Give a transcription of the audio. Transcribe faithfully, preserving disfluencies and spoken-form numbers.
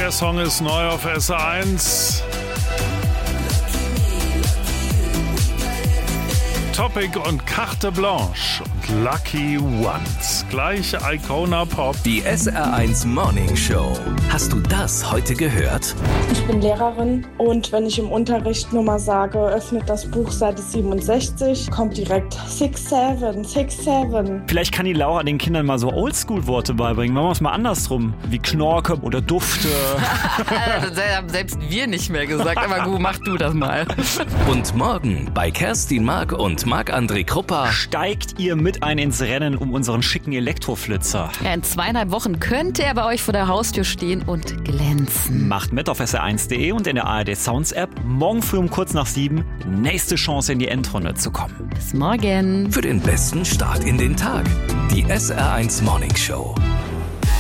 Der Song ist neu auf S R eins. Topic und Carte Blanche und Lucky Ones. Gleich Icona Pop. Die S R eins Morning Show. Hast du das heute gehört? Ich bin Lehrerin und wenn ich im Unterricht nur mal sage, öffnet das Buch Seite siebenundsechzig, kommt direkt six seven, six seven. Vielleicht kann die Laura den Kindern mal so Oldschool-Worte beibringen. Machen wir es mal andersrum. Wie Knorke oder Dufte. Das haben selbst wir nicht mehr gesagt, aber gut, mach du das mal. Und morgen bei Kerstin Mark und Marc-André Kruppa Steigt ihr mit ein ins Rennen um unseren schicken Elektroflitzer. Ja, in zweieinhalb Wochen könnte er bei euch vor der Haustür stehen und glänzen. Macht mit auf S R eins punkt de und in der A R D Sounds App. Morgen früh um kurz nach sieben. Nächste Chance in die Endrunde zu kommen. Bis morgen. für den besten Start in den Tag. Die S R eins Morning Show.